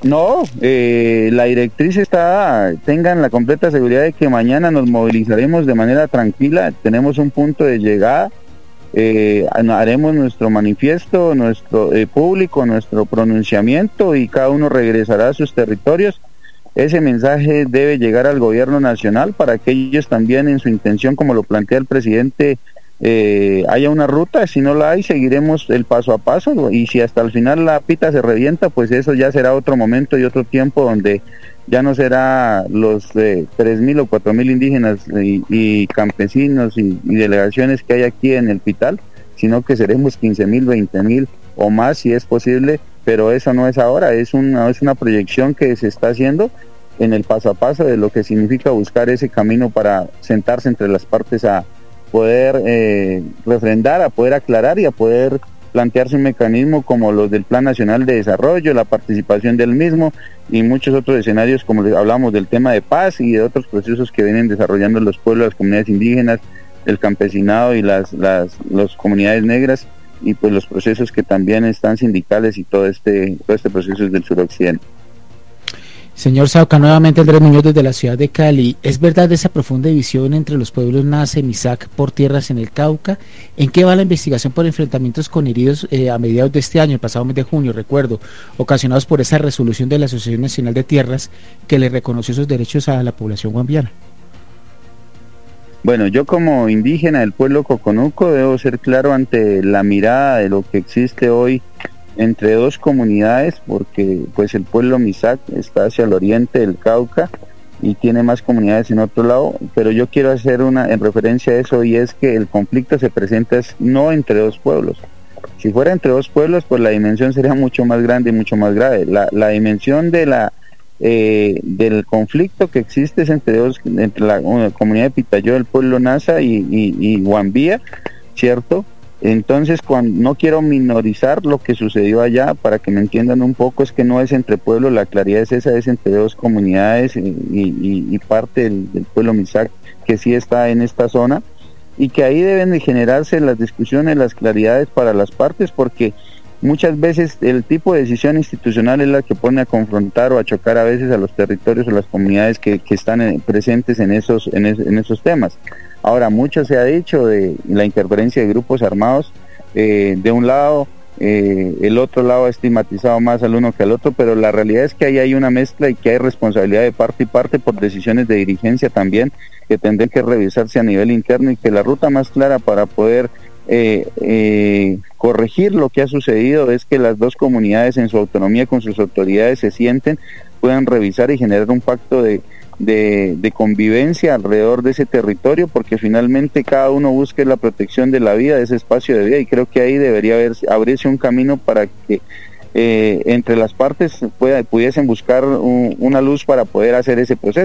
No, la directriz está, tengan la completa seguridad de que mañana nos movilizaremos de manera tranquila, tenemos un punto de llegada, haremos nuestro manifiesto, nuestro público, nuestro pronunciamiento y cada uno regresará a sus territorios. Ese mensaje debe llegar al gobierno nacional para que ellos también en su intención, como lo plantea el presidente, haya una ruta. Si no la hay, seguiremos el paso a paso, y si hasta el final la pita se revienta, pues eso ya será otro momento y otro tiempo donde ya no será los 3.000 o 4.000 indígenas y campesinos y delegaciones que hay aquí en el Pital, sino que seremos 15.000, 20.000 o más si es posible, pero eso no es ahora, es una proyección que se está haciendo en el paso a paso de lo que significa buscar ese camino para sentarse entre las partes a poder refrendar, a poder aclarar y a poder plantearse un mecanismo como los del Plan Nacional de Desarrollo, la participación del mismo y muchos otros escenarios, como les hablamos del tema de paz y de otros procesos que vienen desarrollando los pueblos, las comunidades indígenas, el campesinado y las comunidades negras, y pues los procesos que también están sindicales y todo este proceso del suroccidente. Señor Sauca, nuevamente Andrés Muñoz desde la ciudad de Cali. ¿Es verdad esa profunda división entre los pueblos Nasa y Misak por tierras en el Cauca? ¿En qué va la investigación por enfrentamientos con heridos a mediados de este año, el pasado mes de junio, recuerdo, ocasionados por esa resolución de la Asociación Nacional de Tierras que le reconoció esos derechos a la población guambiana? Bueno, yo como indígena del pueblo Coconuco debo ser claro ante la mirada de lo que existe hoy entre dos comunidades, porque pues el pueblo Misak está hacia el oriente del Cauca y tiene más comunidades en otro lado, pero yo quiero hacer en referencia a eso, y es que el conflicto se presenta no entre dos pueblos. Si fuera entre dos pueblos, pues la dimensión sería mucho más grande y mucho más grave. La dimensión de del conflicto que existe es entre la comunidad de Pitayó, el pueblo Nasa y Guambía, ¿cierto? Entonces, no quiero minorizar lo que sucedió allá, para que me entiendan un poco, es que no es entre pueblos, la claridad es esa, es entre dos comunidades y parte del pueblo Misak que sí está en esta zona, y que ahí deben de generarse las discusiones, las claridades para las partes, porque muchas veces el tipo de decisión institucional es la que pone a confrontar o a chocar a veces a los territorios o las comunidades que están presentes en esos temas. Ahora, mucho se ha dicho de la interferencia de grupos armados, de un lado, el otro lado ha estigmatizado más al uno que al otro, pero la realidad es que ahí hay una mezcla y que hay responsabilidad de parte y parte por decisiones de dirigencia también, que tendrán que revisarse a nivel interno, y que la ruta más clara para poder corregir lo que ha sucedido es que las dos comunidades en su autonomía con sus autoridades se sienten, puedan revisar y generar un pacto de convivencia alrededor de ese territorio, porque finalmente cada uno busque la protección de la vida, de ese espacio de vida, y creo que ahí debería abrirse un camino para que entre las partes pudiesen buscar una luz para poder hacer ese proceso.